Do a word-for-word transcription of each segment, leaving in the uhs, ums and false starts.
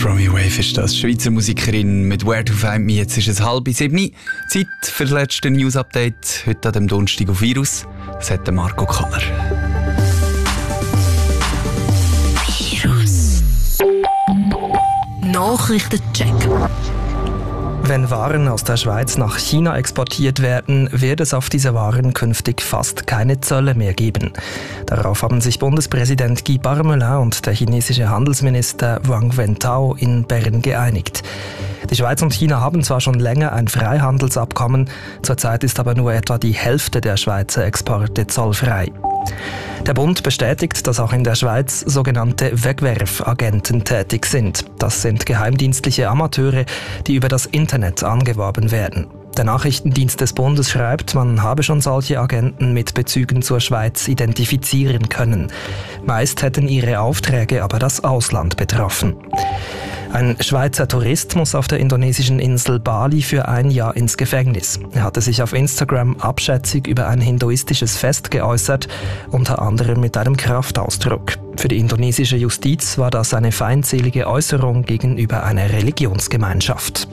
From Your Wave ist das. Schweizer Musikerin mit Where to Find Me. Jetzt ist es halb sieben. Zeit für das letzte News-Update. Heute an dem Donnerstag auf Virus. Das hat Marco Kaller. Virus. Nachrichtencheck. Wenn Waren aus der Schweiz nach China exportiert werden, wird es auf diese Waren künftig fast keine Zölle mehr geben. Darauf haben sich Bundespräsident Guy Parmelin und der chinesische Handelsminister Wang Wentao in Bern geeinigt. Die Schweiz und China haben zwar schon länger ein Freihandelsabkommen, zurzeit ist aber nur etwa die Hälfte der Schweizer Exporte zollfrei. Der Bund bestätigt, dass auch in der Schweiz sogenannte Wegwerfagenten tätig sind. Das sind geheimdienstliche Amateure, die über das Internet angeworben werden. Der Nachrichtendienst des Bundes schreibt, man habe schon solche Agenten mit Bezügen zur Schweiz identifizieren können. Meist hätten ihre Aufträge aber das Ausland betroffen. Ein Schweizer Tourist muss auf der indonesischen Insel Bali für ein Jahr ins Gefängnis. Er hatte sich auf Instagram abschätzig über ein hinduistisches Fest geäußert, unter anderem mit einem Kraftausdruck. Für die indonesische Justiz war das eine feindselige Äußerung gegenüber einer Religionsgemeinschaft.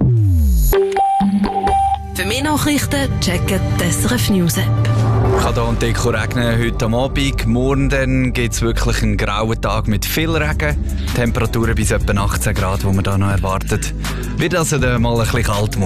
Für mehr Nachrichten checken die S R F News App. Kann hier und Deko regnen heute am Abend. Morgen dann gibt es wirklich einen grauen Tag mit viel Regen. Temperaturen bis etwa achtzehn Grad, die man da noch erwartet. Wird also dann mal ein bisschen kalt morgen.